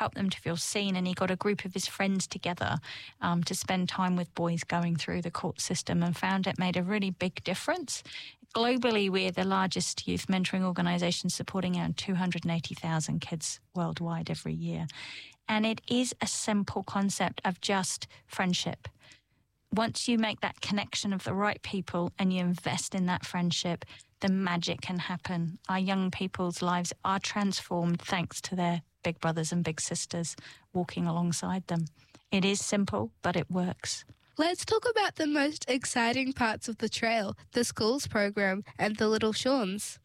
help them to feel seen. And he got a group of his friends together to spend time with boys going through the court system, and found it made a really big difference. Globally, we're the largest youth mentoring organisation, supporting around 280,000 kids worldwide every year. And it is a simple concept of just friendship. Once you make that connection of the right people and you invest in that friendship, the magic can happen. Our young people's lives are transformed thanks to their big brothers and big sisters walking alongside them. It is simple, but it works. Let's talk about the most exciting parts of the trail, the schools program and the Little Shawns.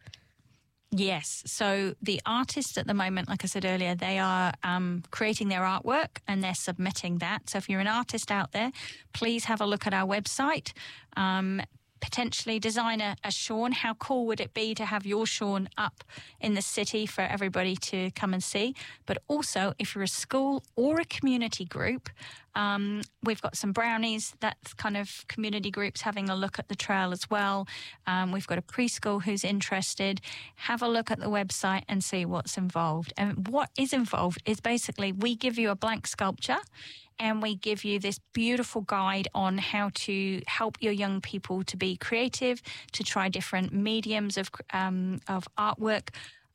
Yes. So the artists at the moment, like I said earlier, they are creating their artwork and they're submitting that. So if you're an artist out there, please have a look at our website. Potentially design a Shawn. How cool would it be to have your Shawn up in the city for everybody to come and see? But also, if you're a school or a community group, we've got some brownies. That's kind of community groups having a look at the trail as well. We've got a preschool who's interested. Have a look at the website and see what's involved. And what is involved is basically we give you a blank sculpture, and we give you this beautiful guide on how to help your young people to be creative, to try different mediums of artwork,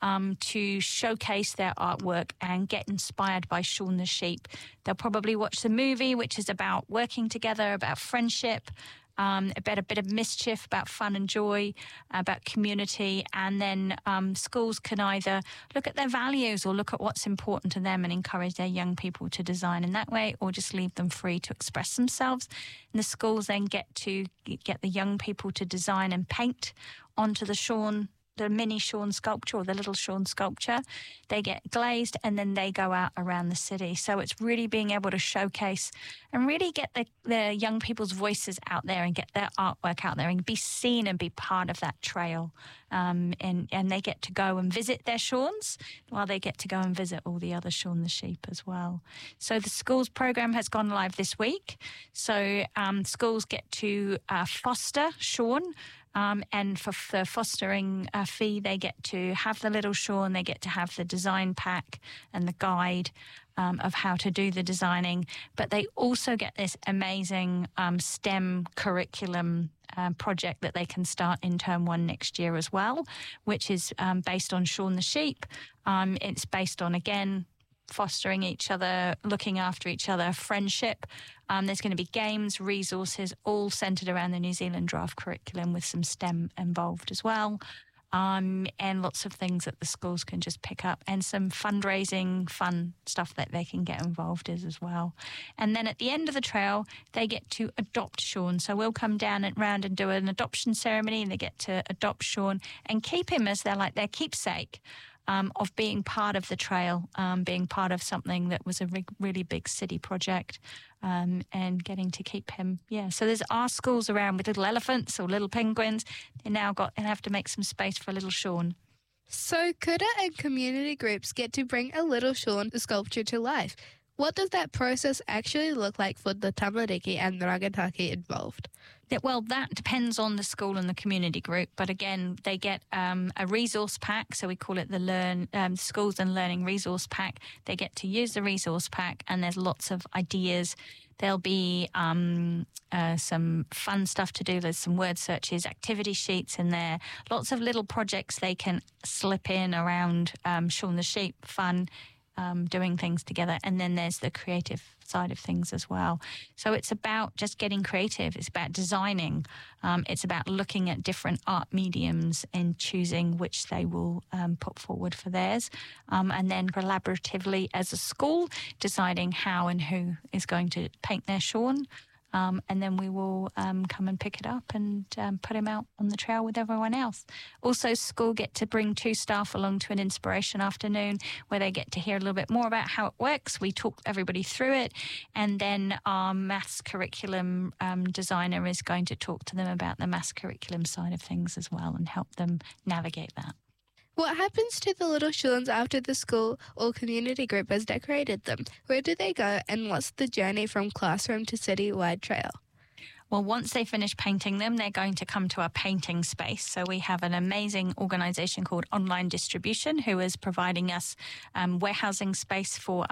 to showcase their artwork and get inspired by Shaun the Sheep. They'll probably watch the movie, which is about working together, about friendship, about a bit of mischief, about fun and joy, about community. And then schools can either look at their values or look at what's important to them and encourage their young people to design in that way, or just leave them free to express themselves. And the schools then get to get the young people to design and paint onto the mini Shaun sculpture or the little Shaun sculpture. They get glazed and then they go out around the city. So it's really being able to showcase and really get the young people's voices out there and get their artwork out there and be seen and be part of that trail. And they get to go and visit their Shawns while they get to go and visit all the other Shaun the Sheep as well. So the schools program has gone live this week. So schools get to foster Shaun. And for the fostering fee, they get to have the little Shaun, they get to have the design pack and the guide of how to do the designing. But they also get this amazing STEM curriculum project that they can start in term 1 next year as well, which is based on Shaun the Sheep. It's based on, again, fostering each other, looking after each other, friendship. There's going to be games, resources, all centred around the New Zealand draft curriculum with some STEM involved as well. And lots of things that the schools can just pick up, and some fundraising, fun stuff that they can get involved in as well. And then at the end of the trail, they get to adopt Shaun. So we'll come down and round and do an adoption ceremony, and they get to adopt Shaun and keep him as their keepsake. Of being part of the trail, being part of something that was a really big city project, and getting to keep him. Yeah, so there's our schools around with little elephants or little penguins. They now have to make some space for a little Shaun. So Kura and community groups get to bring a little Shaun sculpture to life. What does that process actually look like for the tamariki and the rangatahi involved? Well, that depends on the school and the community group. But again, they get a resource pack. So we call it the Schools and Learning Resource Pack. They get to use the resource pack, and there's lots of ideas. There'll be some fun stuff to do. There's some word searches, activity sheets in there. Lots of little projects they can slip in around Shaun the Sheep, fun, doing things together. And then there's the creative side of things as well. So it's about just getting creative. It's about designing. It's about looking at different art mediums and choosing which they will put forward for theirs. And then collaboratively as a school, deciding how and who is going to paint their Shaun. And then we will come and pick it up and put him out on the trail with everyone else. Also, school get to bring 2 staff along to an inspiration afternoon where they get to hear a little bit more about how it works. We talk everybody through it. And then our maths curriculum designer is going to talk to them about the maths curriculum side of things as well and help them navigate that. What happens to the little Shawns after the school or community group has decorated them? Where do they go, and what's the journey from classroom to citywide trail? Well, once they finish painting them, they're going to come to our painting space. So we have an amazing organisation called Online Distribution who is providing us warehousing space for